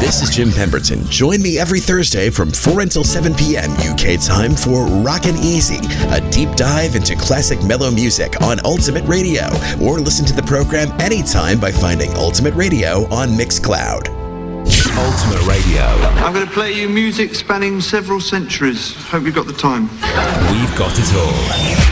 This is Jim Pemberton. Join me every Thursday from 4 until 7 p.m. UK time for Rockin' Easy, a deep dive into classic mellow music on Ultimate Radio. Or listen to the program anytime by finding Ultimate Radio on Mixcloud. Ultimate Radio. I'm going to play you music spanning several centuries. Hope you've got the time. We've got it all.